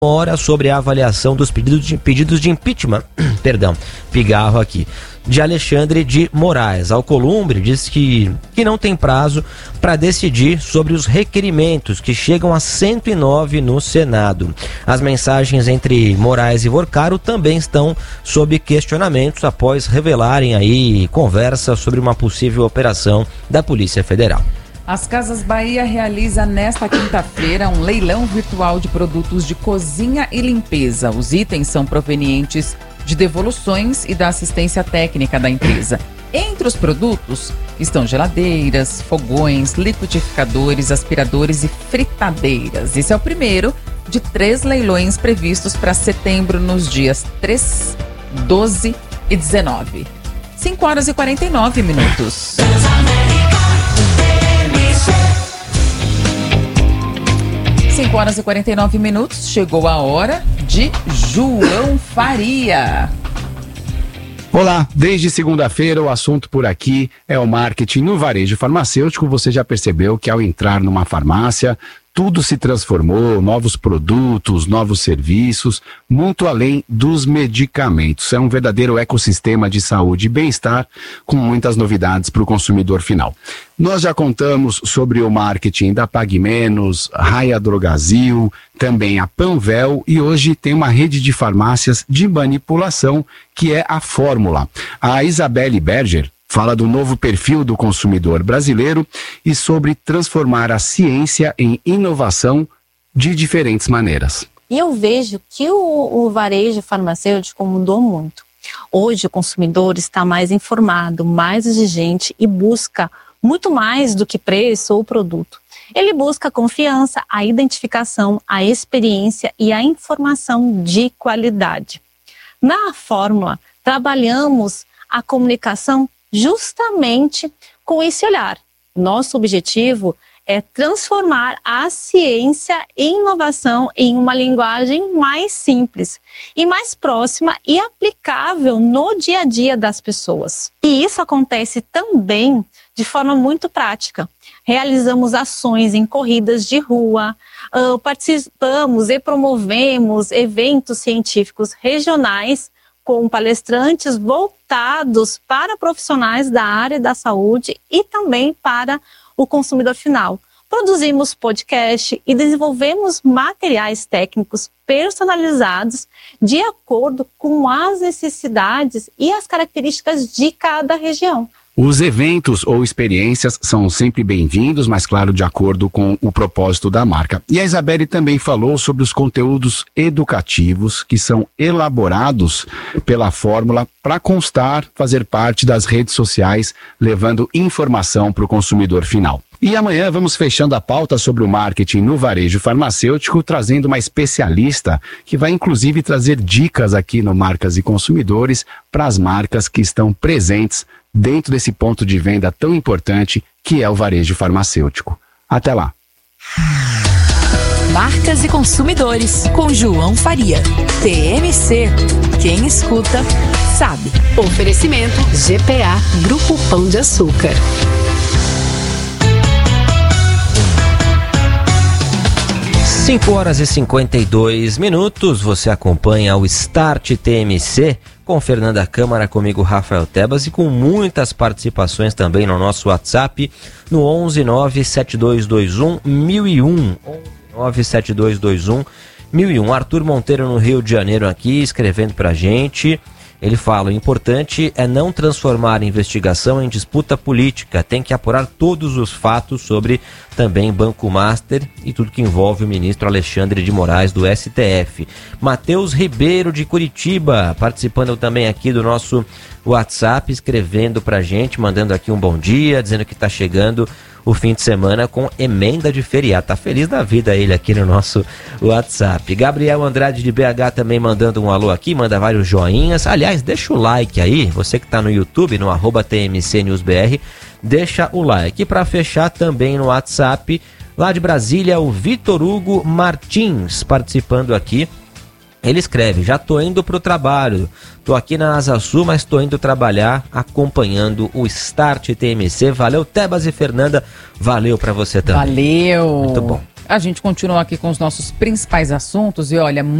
hora sobre a avaliação dos pedidos de impeachment, pigarro aqui, de Alexandre de Moraes. Alcolumbre diz que não tem prazo para decidir sobre os requerimentos, que chegam a 109 no Senado. As mensagens entre Moraes e Vorcaro também estão sob questionamentos após revelarem aí conversa sobre uma possível operação da Polícia Federal. As Casas Bahia realiza nesta quinta-feira um leilão virtual de produtos de cozinha e limpeza. Os itens são provenientes de devoluções e da assistência técnica da empresa. Entre os produtos estão geladeiras, fogões, liquidificadores, aspiradores e fritadeiras. Esse é o primeiro de 3 leilões previstos para setembro nos dias 3, 12 e 19. 5 horas e 49 minutos. 5 horas e 49 minutos, chegou a hora de João Faria. Olá, desde segunda-feira o assunto por aqui é o marketing no varejo farmacêutico. Você já percebeu que ao entrar numa farmácia, tudo se transformou, novos produtos, novos serviços, muito além dos medicamentos. É um verdadeiro ecossistema de saúde e bem-estar com muitas novidades para o consumidor final. Nós já contamos sobre o marketing da Pague Menos, Raia Drogasil, também a Panvel, e hoje tem uma rede de farmácias de manipulação que é a Fórmula. A Isabelle Berger fala do novo perfil do consumidor brasileiro e sobre transformar a ciência em inovação de diferentes maneiras. E eu vejo que o varejo farmacêutico mudou muito. Hoje o consumidor está mais informado, mais exigente e busca muito mais do que preço ou produto. Ele busca a confiança, a identificação, a experiência e a informação de qualidade. Na Fórmula, trabalhamos a comunicação justamente com esse olhar. Nosso objetivo é transformar a ciência e inovação em uma linguagem mais simples e mais próxima e aplicável no dia a dia das pessoas. E isso acontece também de forma muito prática. Realizamos ações em corridas de rua, participamos e promovemos eventos científicos regionais com palestrantes voltados para profissionais da área da saúde e também para o consumidor final. Produzimos podcast e desenvolvemos materiais técnicos personalizados de acordo com as necessidades e as características de cada região. Os eventos ou experiências são sempre bem-vindos, mas claro, de acordo com o propósito da marca. E a Isabelle também falou sobre os conteúdos educativos que são elaborados pela Fórmula para constar, fazer parte das redes sociais, levando informação para o consumidor final. E amanhã vamos fechando a pauta sobre o marketing no varejo farmacêutico, trazendo uma especialista que vai inclusive trazer dicas aqui no Marcas e Consumidores para as marcas que estão presentes dentro desse ponto de venda tão importante que é o varejo farmacêutico. Até lá! Marcas e Consumidores, com João Faria. TMC, quem escuta, sabe. Oferecimento GPA, Grupo Pão de Açúcar. 5 horas e 52 minutos, você acompanha o Start TMC com Fernanda Câmara, comigo Rafael Tebas e com muitas participações também no nosso WhatsApp no 11 97221 1001. 97221 1001. Arthur Monteiro no Rio de Janeiro aqui escrevendo pra gente. Ele fala, o importante é não transformar a investigação em disputa política, tem que apurar todos os fatos sobre também Banco Master e tudo que envolve o ministro Alexandre de Moraes do STF. Matheus Ribeiro de Curitiba, participando também aqui do nosso WhatsApp, escrevendo pra gente, mandando aqui um bom dia, dizendo que tá chegando o fim de semana com emenda de feriado. Tá feliz da vida ele aqui no nosso WhatsApp. Gabriel Andrade de BH também mandando um alô aqui, manda vários joinhas. Aliás, deixa o like aí, você que tá no YouTube, no @TMCNewsBR, deixa o like. E para fechar também no WhatsApp, lá de Brasília, o Vitor Hugo Martins participando aqui. Ele escreve, já tô indo pro trabalho, tô aqui na Asa Sul, mas tô indo trabalhar acompanhando o Start TMC. Valeu, Tebas e Fernanda, valeu pra você também. Valeu! Muito bom. A gente continua aqui com os nossos principais assuntos e olha,